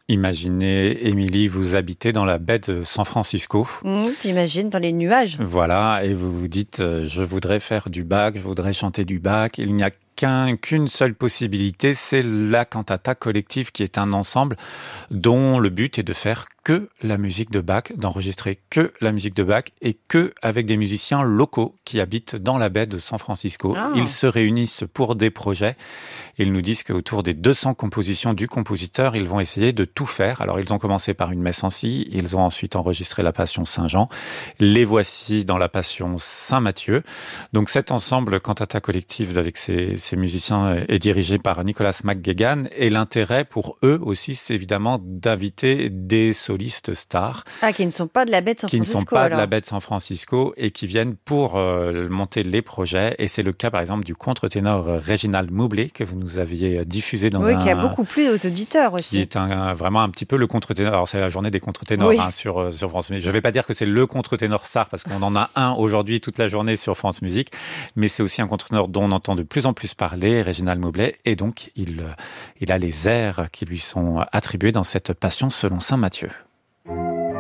Imaginez, Émilie, vous habitez dans la baie de San Francisco. J'imagine, dans les nuages. Voilà, et vous vous dites, je voudrais faire du Bach, je voudrais chanter du Bach. Il n'y a qu'une seule possibilité, c'est la cantata collective qui est un ensemble dont le but est de faire que la musique de Bach, d'enregistrer que la musique de Bach et que avec des musiciens locaux qui habitent dans la baie de San Francisco. Ils se réunissent pour des projets. Ils nous disent qu'autour des 200 compositions du compositeur, ils vont essayer de tout faire. Alors, ils ont commencé par une messe en si, ils ont ensuite enregistré la Passion Saint-Jean. Les voici dans la Passion Saint-Matthieu. Donc, cet ensemble cantata collective avec ces musiciens est dirigé par Nicholas McGuigan. Et l'intérêt pour eux aussi, c'est évidemment d'inviter des solistes stars. Qui ne sont pas de la baie de San Francisco. Qui ne sont pas de la baie de San Francisco et qui viennent pour monter les projets. Et c'est le cas, par exemple, du contre-ténor Réginald Moublet que vous nous aviez diffusé dans qui a beaucoup plu aux auditeurs aussi. Qui est vraiment un petit peu le contre-ténor. Alors, c'est la journée des contre-ténors sur France Musique. Je ne vais pas dire que c'est le contre-ténor star parce qu'on en a un aujourd'hui toute la journée sur France Musique. Mais c'est aussi un contre-ténor dont on entend de plus en plus parler, Réginald Moublet. Et donc, il a les airs qui lui sont attribués dans cette Passion selon saint Matthieu.